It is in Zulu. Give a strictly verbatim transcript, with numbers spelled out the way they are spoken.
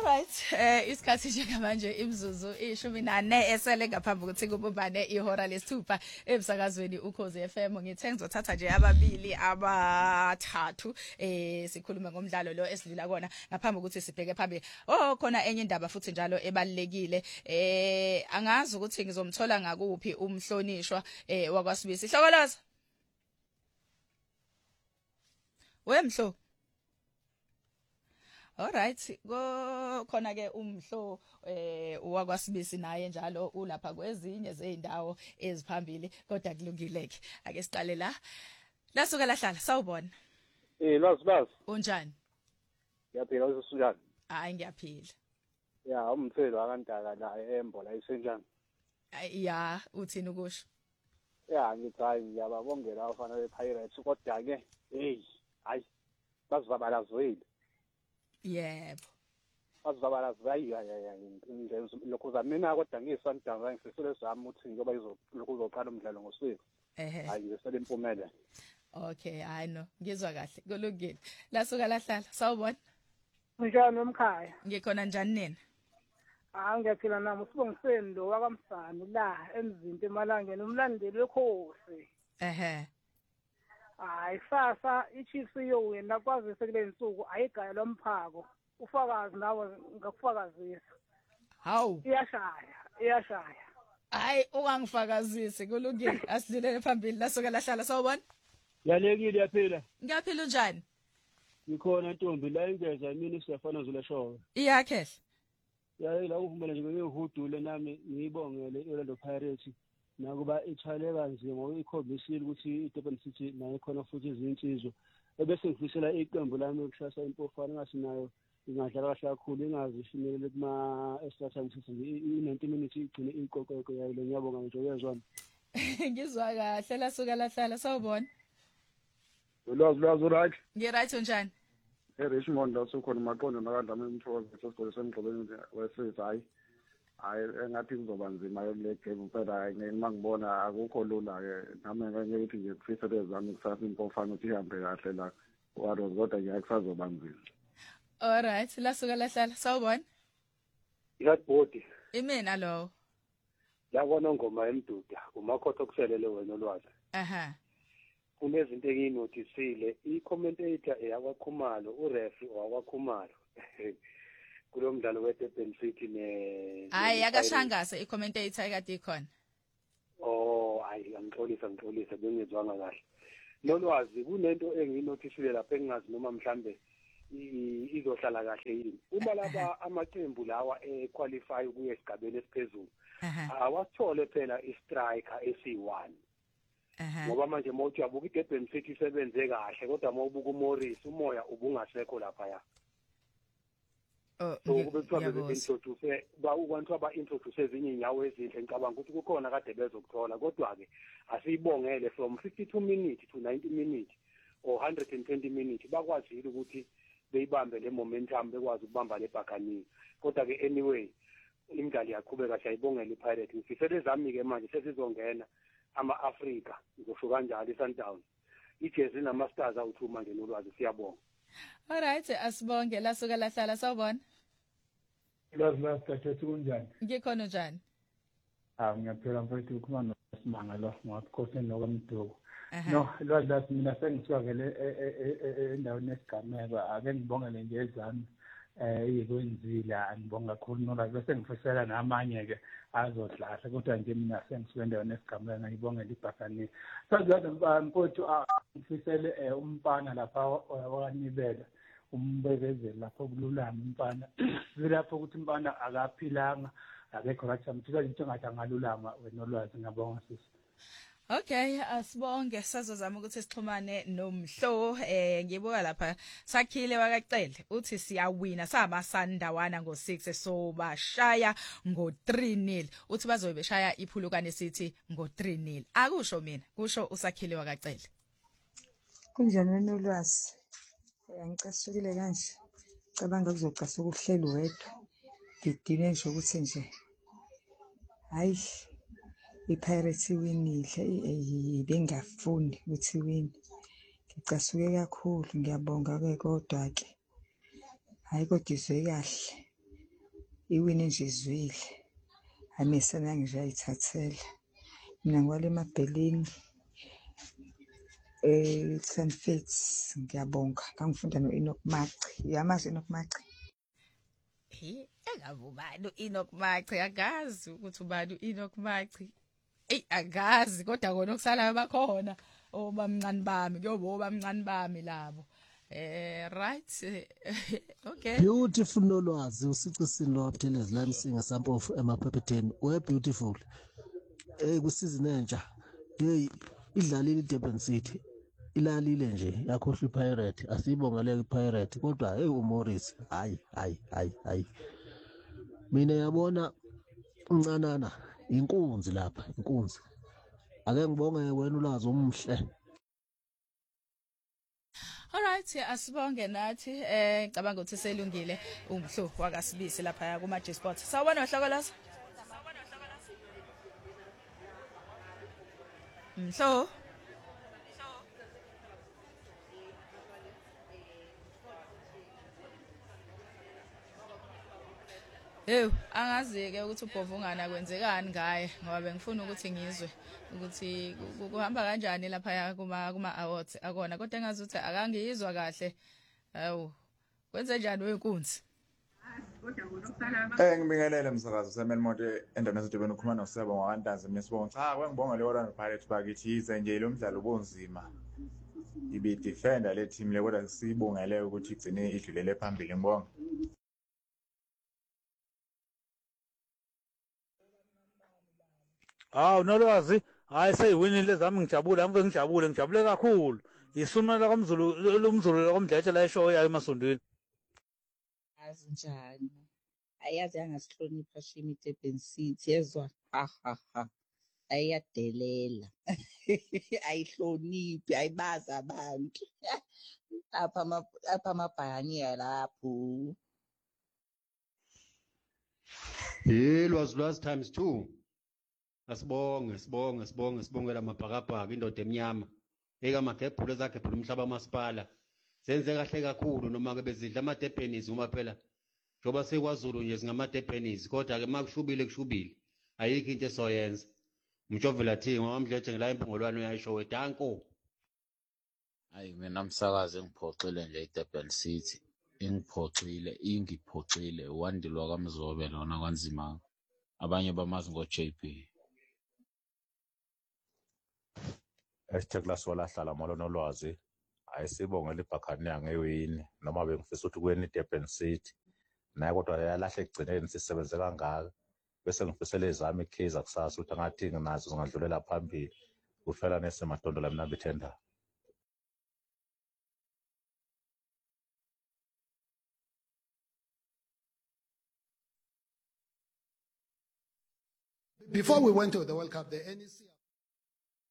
Alright, eh isikhathi njengamanje imzuzu ishumi nane esele ngaphambi kokuthi kubumbane ihora lesithupha emsakazweni uKhozi F M. Ngithe ngizothatha nje ababili abathathu eh sikhuluma ngomdlalo lo esidlula kona ngaphambi kokuthi sibheke phambili. Oh khona enye indaba futhi njalo ebalekile. Eh angazi ukuthi ngizomthola ngakuphi umhlonishwa eh wakwaSibisi. Hlokoloza. Wemhlo. Alright, go khona ke umhlo eh wakwaSibisi naye njalo ulapha kwezinye zeindawo eziphambili kodwa kulungileke. Ake siqale la. Lasuka lahlala sawubona. Eh lazi lazi. Unjani? Ngiyaphila ususujani? Hayi ngiyaphila. Ya umthelo akantaka la eMbo la isenjani. Ya uthini ukusho? Ya ngithi hayi ngiyababongela afanele ePirates kodwa ke hey hayi bazibabala zwile. Yebo. Bazibabala zwayi ya ya ngenze lokho zamina kodwa ngiyiSundowns ngisisule sami uthi ngoba izolokhu uzoqala umdlalo ngosiko. Ehe. Hayi ngisele impumela. Okay, hayi no, ngizwa kahle. Kulungile. Lasuka lahlala. Sawubona. Njani omkhaya? Ngikhona njani nina? Ah ngiyaphila nami usibongiseni lo wakamsani la emzinto emalangeni umlandeli weKhosi. Ehe. Hayi sasa iChiefs iyowina kwazi sekule insuku ayigaya lomphako. Ufakazi nawe ngakufakazisa. Hawu. Iyashaya, iyashaya. Hayi ungangifakazisi kulungile. Asidlulele phambili lasuka lahlala sawubona. Yalekile yaphila. Ngiyaphila unjani? Ngikhona Ntombi la ingeza mina siyafana zula show. Iyakhe. Yayi la uvumela nje ngihudule nami ngiyibongele iOrlando Pirates nakuba ichale kanzima ikhombisile ukuthi iDurban City nayo khona futhi izinsizwa. Ebese ngifisela iqembu lami ukushasa impofana ngasinayo ingadlala kahle kakhulu ingazi ifinyelele kuma extra time sithi i-ninety minutes igcine iqoqeko yayo ngiyabonga nje uyezwana. Ngizwa kahle lasuka lahlala sawubona. Ulwazi lwazi right. Ngiright unjani? eRichmond la sokhona maqondo nakadlame umthokozo sesikole semgqobeni wesithi hayi hayi engathi kuzoba nzima le game phela ngimangibona akukho lula ke nami ngithi nje kufisele zami kusasa impofana ukuthi ihambe kahle la waro kodwa nje akusazoba nzima. Alright, lasuka lahlala sawubona. Yabodi. Imina lo. Yabona ngoma emduda umakhotho kuselele wena olwazi. Aha. Kunezinto enginotisile i-commentator eyakwaKhumalo urefi wakwaKhumalo kulomdlalo weDurban City ne Hayi yakashangase i-commentator ekade ikhona. Oh hayi angixolisa ngixolisa bengizwanga kahle. Nolwazi kunento enginotisile lapha engazi noma mhlambe izohlala kahle yini. Uma laba amaqembu lawa equalify ukuya esigabeni esiphezulu. Awasithole phela istriker esi one. Ngoba manje mawuthi uyabuka iDurban City isebenze kahle kodwa mawubuka uMorris umoya ubungasekho lapha ya. Oh kube kuthiwa beintroduce ba ukwantu aba introduce ezinye inyawo ezinhle ngicabanga ukuthi kukhona kade bezokuthola kodwa ke asiyibongele from fifty-two minutes to ninety minutes or one hundred twenty minutes bakwazile ukuthi beyibambe le momentum bekwazi ukubamba le Buccaneers kodwa ke anyway imidlalo yaqhubeka siyayibongela iPirates ngifisele zami ke manje sesizongena ama-Afrika ngizosho kanjalo iSundowns ijezi nama-stars awuthu manje nolwazi siyabonga. Alright asibonge lasuka lahlala sawubona. Lazi lazi kathethe kunjani? Ngikhona njani? Ah ngiyaphela mfethu ukhuluma noSimanga lo ngakhosi nokwamduku. No lazi lazi mina sengisuka vele endaweni esigameka ake ngibongele nje ezami eh iyikwenzile angibonga kakhulu nolwazi bese ngifisela namanye ke azodlala kodwa nje mina sengisuka endaweni esigameka ngibongela iBuccaneers. Sazazi mfowethu ngifisele umpana lapha wakanibela umbekezeli lapho kululama umpana lapho ukuthi umpana akaphilanga akekho kathi amthola into ngathi angalulama wena olwazi ngabonga sisi. Okay, asibonge sazozama ukuthi sixhumane nomhlo eh ngibuka lapha Sakhile wakacele uthi siyawina sama Sandawana ngo six so bashaya ngo three nil uthi bazobe beshaya iphulukane City ngo three nil akusho mina kusho uSakhile wakacele. Kunjani nolwazi ngicasukile kanje cabanga kuzoqasa ukuhleli wedwa ngidine nje ukuthi nje hayi iPirates winile bengafuni ukuthi win ngicasuke kakhulu ngiyabonga ke kodwa ke hayi kodwa izwe kahle iwini nje izwile amisana nje ayithathela mina ngwale emabhelini eh Clanfits ngiyabonga ngangifunda noEnoch Maci yamazi Enoch Maci He engavubani uEnoch Maci akazi ukuthi ubani uEnoch Maci ey akazi kodwa kona okusalayo bakhona obamncane bami kuyoba obamncane bami labo eh right okay beautiful nolwazi usicisini lwabuthelezi la msinga sampofu emaphepheteni we beautiful eh kusizini entsha hey idlalile iDurban City ilalile nje yakhohlwa iPirate asiyibongeleke iPirate kodwa hey uMorris hayi hayi hayi hayi mina yabona uncanana inkunzi lapha inkunzi ake ngibonge wena ulazi umhle. Alright asibonge nathi eh ngicabanga ukuthi selungile umhlo wakasibisi lapha kuma G Sports sawubona ohloko laso Mhlo Hey, angazi-ke ukuthi ubhovungana kwenzekani ngaye ngoba bengifuna ukuthi ngizwe ukuthi kuhamba kanjani lapha kuma kuma awards akona kodwa engazi ukuthi akangizwa kahle. Hawu, kwenze njani wenkunzi? Eh ngibingelele msakazo seMelmonte endaweni yaseDurban ukhuluma noSebo ngwantanzi mina sibonga cha kwengibonga le Orlando Pirates bakithi yize nje lo mdlalo ubunzima. Ibi defender le team le kodwa sibongele ukuthi igcine idlulele phambili ngibonga. Hawu nolwazi hayi seyiwinile zami ngijabule ave ngijabule ngijabule kakhulu isuna la komzulu lomzulu la komdletshe la eshow yayo emasondweni azi njani ayazi angasihlonipha shimi Durban City yezwa ha ha ha ayadelela ayihloniphi ayibaza abantu apha ama apha amabhanya lapho yelwazi lwazi times two asibonge sibonge sibonge sibongela amabhakabhaka indoda emnyama eka magebhule zagebhule umhlaba kamasipala senze kahle kakhulu noma ke bezidla amadebhenizi uma phela njoba sekwaZulu nje singamadebhenizi kodwa ke makushubile kushubile ayikho into esoyenza umjovela thi ngomdletshe ngila impongolwane uyayisho wedanko hayi mina umsakazi engiphoxile nje iDurban City ingiphoxile ingiphoxile wandilwa kaMzobe lona kanzima abanye bamazi ngo J P Esithekla swalahlala malo nolwazi ayisibongela iBuccaneer ngewini noma bengifisa ukuthi kuyeni iDurban City naye kodwa yalahle egcineni sisebenze kangaka bese ngifisela ezami iKaizer kusasa ukuthi angathi nginazo zingadlulela phambili ufela nesemadondo la mina bethenda. Before we went to the World Cup, the N E C